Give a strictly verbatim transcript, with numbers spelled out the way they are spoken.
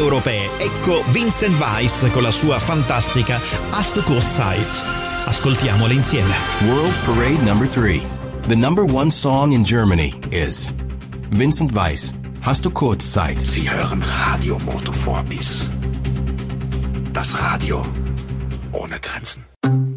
europee. Ecco Vincent Weiss con la sua fantastica Hast du kurz Zeit. Ascoltiamole insieme. World Parade number three. The number one song in Germany is Vincent Weiss, Hast du kurz Zeit? Sie hören Radio Motoforbis. Das Radio ohne Grenzen.